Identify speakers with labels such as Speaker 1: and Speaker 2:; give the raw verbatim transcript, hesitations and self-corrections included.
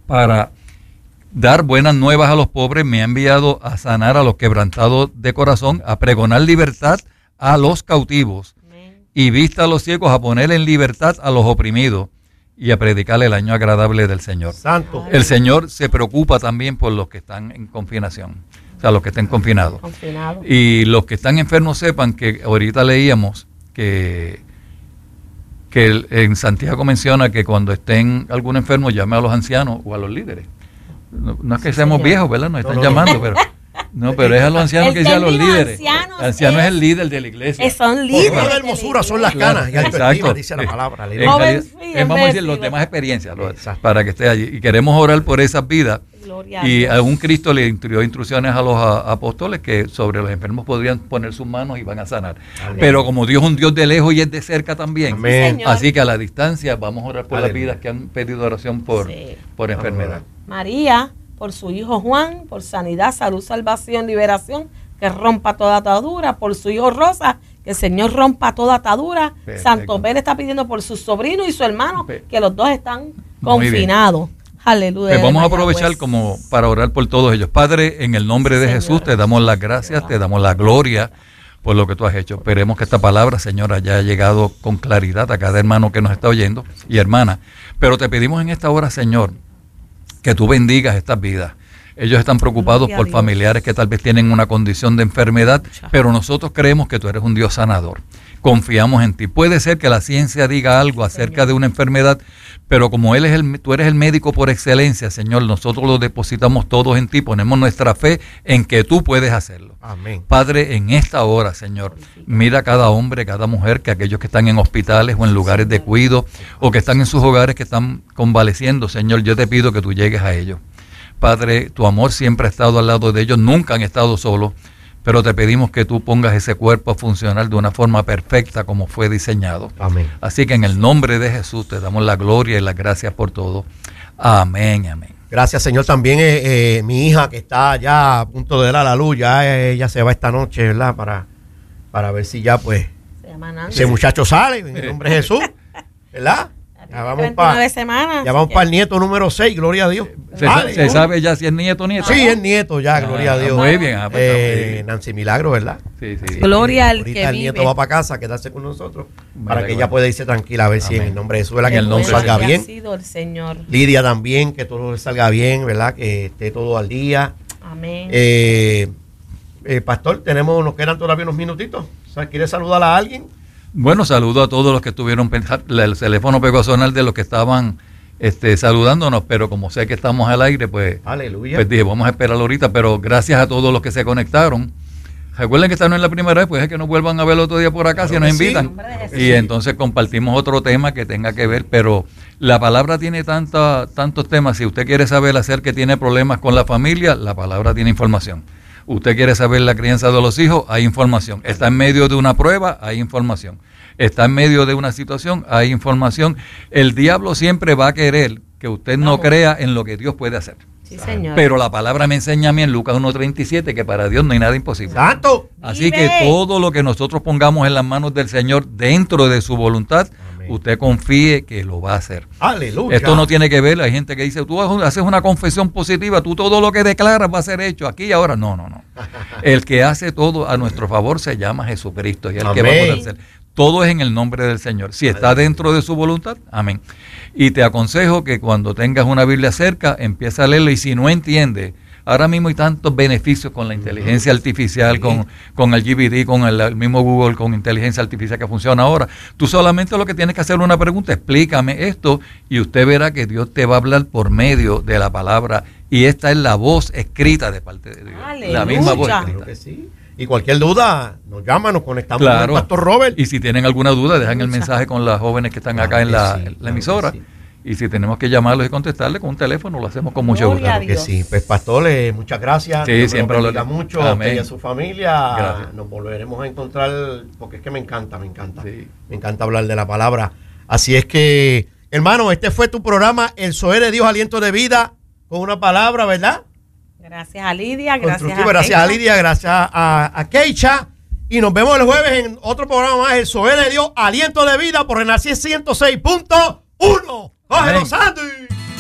Speaker 1: para dar buenas nuevas a los pobres, me ha enviado a sanar a los quebrantados de corazón, a pregonar libertad a los cautivos y vista a los ciegos, a poner en libertad a los oprimidos y a predicar el año agradable del Señor.
Speaker 2: Santo.
Speaker 1: El Señor se preocupa también por los que están en confinación, o sea, los que estén confinados.
Speaker 3: Confinado.
Speaker 1: Y los que están enfermos sepan que ahorita leíamos que, que el, en Santiago menciona que cuando estén algún enfermo llame a los ancianos o a los líderes. No, no es que
Speaker 3: Sí,
Speaker 1: seamos
Speaker 3: señor.
Speaker 1: viejos, ¿verdad? Nos están
Speaker 2: No, no,
Speaker 1: llamando, pero no, pero es a los ancianos
Speaker 3: El
Speaker 1: que dice a los
Speaker 3: término
Speaker 1: líderes.
Speaker 3: ancianos
Speaker 1: El anciano es,
Speaker 3: es-
Speaker 1: el líder de la iglesia.
Speaker 3: Eh, son
Speaker 2: Por
Speaker 3: líderes.
Speaker 2: una
Speaker 3: de
Speaker 2: hermosura
Speaker 3: la
Speaker 2: son las
Speaker 3: iglesia.
Speaker 2: canas y
Speaker 1: Claro,
Speaker 2: albertivas,
Speaker 1: exacto.
Speaker 2: dice la palabra.
Speaker 1: En
Speaker 2: aleluya.
Speaker 3: Joven,
Speaker 1: calidad-
Speaker 3: sí,
Speaker 1: es, vamos a decir,
Speaker 3: sí,
Speaker 1: los
Speaker 3: sí.
Speaker 1: demás experiencias, los-
Speaker 2: Exacto.
Speaker 1: para que esté allí. Y queremos orar por esas vidas.
Speaker 3: Gloria a
Speaker 1: Y
Speaker 3: Dios.
Speaker 1: a un Cristo le dio instrucciones a los a- apóstoles que sobre los enfermos podrían poner sus manos y van a sanar.
Speaker 2: Amén.
Speaker 1: Pero como Dios es un Dios de lejos y es de cerca también,
Speaker 2: Amén.
Speaker 3: Señor.
Speaker 1: así que a la distancia vamos a orar por las
Speaker 2: Aleluya.
Speaker 1: vidas que han pedido oración por,
Speaker 3: Sí.
Speaker 1: por enfermedad.
Speaker 3: María, por su hijo Juan, por sanidad, salud, salvación, liberación, que rompa toda atadura, por su hijo Rosa, que el Señor rompa toda atadura.
Speaker 1: Perfecto.
Speaker 3: Santo Pérez está pidiendo por su sobrino y su hermano,
Speaker 1: Pe-
Speaker 3: que los dos están
Speaker 1: Muy bien.
Speaker 3: confinados. Aleluya.
Speaker 1: Pues vamos a
Speaker 3: de
Speaker 1: aprovechar
Speaker 3: Mayagüez.
Speaker 1: como para orar por todos ellos. Padre, en el nombre de
Speaker 3: Señor.
Speaker 1: Jesús te damos las gracias, te damos la gloria por lo que tú has hecho. Esperemos que esta palabra, Señor, haya llegado con claridad a cada hermano que nos está oyendo y hermana. Pero te pedimos en esta hora, Señor, que tú bendigas estas vidas. Ellos están preocupados
Speaker 3: Gloria a
Speaker 1: por
Speaker 3: Dios.
Speaker 1: familiares que tal vez tienen una condición de enfermedad, pero nosotros creemos que tú eres un Dios sanador. Confiamos en ti. Puede ser que la ciencia diga algo acerca de una enfermedad, pero como él es el, tú eres el médico por excelencia, Señor, nosotros lo depositamos todos en ti, ponemos nuestra fe en que tú puedes hacerlo.
Speaker 2: Amén.
Speaker 1: Padre, en esta hora, Señor, mira a cada hombre, cada mujer, que aquellos que están en hospitales o en lugares de cuidado o que están en sus hogares que están convaleciendo, Señor, yo te pido que tú llegues a ellos. Padre, tu amor siempre ha estado al lado de ellos, nunca han estado solos, pero te pedimos que tú pongas ese cuerpo a funcionar de una forma perfecta como fue diseñado.
Speaker 2: Amén.
Speaker 1: Así que en el nombre de Jesús te damos la gloria y las gracias por todo. Amén, amén.
Speaker 2: Gracias, Señor. También eh, eh, mi hija que está ya a punto de dar a la luz, ya eh, ella se va esta noche, ¿verdad? Para, para ver si ya, pues,
Speaker 3: Se llama Nancy.
Speaker 2: ese muchacho sale en el nombre de Jesús, ¿verdad? Ya vamos
Speaker 3: veintinueve
Speaker 2: para
Speaker 3: semanas.
Speaker 2: ya vamos para el nieto número seis, gloria a Dios.
Speaker 1: ¿Se,
Speaker 2: Vale,
Speaker 1: se
Speaker 2: ¿no?
Speaker 1: sabe ya si es nieto o nieta?
Speaker 2: Sí, es nieto ya, gloria a
Speaker 1: Ah,
Speaker 2: Dios.
Speaker 1: muy bien, ah, pues,
Speaker 2: Eh,
Speaker 1: está muy bien.
Speaker 2: Nancy Milagro, ¿verdad?
Speaker 1: Sí, sí.
Speaker 3: Gloria al
Speaker 2: Ahorita
Speaker 3: que
Speaker 2: el nieto
Speaker 3: vive.
Speaker 2: va para casa a quedarse con nosotros para
Speaker 1: Vale,
Speaker 2: que
Speaker 1: bueno.
Speaker 2: ella pueda irse tranquila a ver si en
Speaker 1: Amén.
Speaker 2: el nombre de Jesús, ¿verdad?
Speaker 1: En
Speaker 2: Que
Speaker 1: el
Speaker 2: todo
Speaker 1: nombre
Speaker 2: salga
Speaker 1: de
Speaker 2: bien.
Speaker 3: Ha sido el Señor.
Speaker 2: Lidia también, que todo le salga bien, ¿verdad? Que esté todo al día.
Speaker 3: Amén.
Speaker 2: Eh, eh, pastor, tenemos, nos quedan todavía unos minutitos. O sea, ¿quiere saludar a alguien?
Speaker 1: Bueno, saludo a todos los que estuvieron pensando, el teléfono pegó a sonar de los que estaban este, saludándonos, pero como sé que estamos al aire, pues,
Speaker 2: Aleluya.
Speaker 1: pues dije, vamos a esperar ahorita, pero gracias a todos los que se conectaron. Recuerden que esta no es la primera vez, pues es que nos vuelvan a ver otro día por acá
Speaker 2: Claro
Speaker 1: si nos
Speaker 2: que sí.
Speaker 1: invitan.
Speaker 3: Nombre de Jesús.
Speaker 1: Y entonces compartimos otro tema que tenga que ver, pero la palabra tiene tanta, tantos temas. Si usted quiere saber hacer que tiene problemas con la familia, la palabra tiene información. Usted quiere saber la crianza de los hijos, hay información. Está en medio de una prueba, hay información. Está en medio de una situación, hay información. El diablo siempre va a querer que usted no
Speaker 3: Vamos.
Speaker 1: crea en lo que Dios puede hacer.
Speaker 3: Sí, Señor.
Speaker 1: Pero la palabra me enseña a mí en Lucas uno treinta y siete que para Dios no hay nada imposible.
Speaker 2: ¡Santo!
Speaker 1: Así
Speaker 3: Vive.
Speaker 1: que todo lo que nosotros pongamos en las manos del Señor dentro de su voluntad,
Speaker 2: Amén.
Speaker 1: usted confíe que lo va a hacer.
Speaker 2: Aleluya.
Speaker 1: Esto no tiene que ver, hay gente que dice, tú haces una confesión positiva, tú todo lo que declaras va a ser hecho aquí y ahora. No, no, no. El que hace todo a nuestro favor se llama Jesucristo y el que va a
Speaker 2: Amén.
Speaker 1: poder hacer. Todo es en el nombre del Señor. Si está dentro de su voluntad, amén. Y te aconsejo que cuando tengas una Biblia cerca, empieza a leerla y si no entiendes, ahora mismo hay tantos beneficios con la inteligencia artificial,
Speaker 2: Sí.
Speaker 1: con, con el G P T, con el, el mismo Google, con inteligencia artificial que funciona ahora. Tú solamente lo que tienes que hacer es una pregunta, explícame esto y usted verá que Dios te va a hablar por medio de la palabra y esta es la voz escrita de parte de Dios.
Speaker 3: Aleluya.
Speaker 1: La misma voz
Speaker 2: Claro
Speaker 1: escrita.
Speaker 2: que sí. Y cualquier duda, nos llama, nos conectamos
Speaker 1: Claro.
Speaker 2: con el pastor Robert.
Speaker 1: Y si tienen alguna duda, dejan el mensaje con las jóvenes que están
Speaker 2: Claro
Speaker 1: acá en
Speaker 2: que
Speaker 1: la,
Speaker 2: sí,
Speaker 1: en la
Speaker 2: claro
Speaker 1: emisora.
Speaker 2: que sí.
Speaker 1: Y si tenemos que llamarlos y contestarles con un teléfono, lo hacemos con mucho gusto.
Speaker 3: Gloria a
Speaker 2: Claro que
Speaker 3: Dios.
Speaker 2: sí. Pues pastor, eh, muchas gracias.
Speaker 1: Sí,
Speaker 2: Dios me
Speaker 1: siempre
Speaker 2: lo
Speaker 1: lo-
Speaker 2: bendiga mucho a
Speaker 1: Amén.
Speaker 2: usted y a su familia.
Speaker 1: Gracias.
Speaker 2: Nos volveremos a encontrar porque es que me encanta, me encanta.
Speaker 1: Sí.
Speaker 2: Me encanta hablar de la palabra. Así es que, hermano, este fue tu programa, El Zoé de Dios, Aliento de Vida, con una palabra, ¿verdad?
Speaker 3: Gracias a Lidia, gracias
Speaker 2: Constructiva.
Speaker 3: a
Speaker 2: Gracias a
Speaker 3: Keisha.
Speaker 2: Lidia, gracias a, a Keisha. Y nos vemos el jueves en otro programa más, El Zoé de Dios, Aliento de Vida, por Renací ciento seis punto uno. ¡Jorge
Speaker 1: Amén.
Speaker 2: Dos Santos!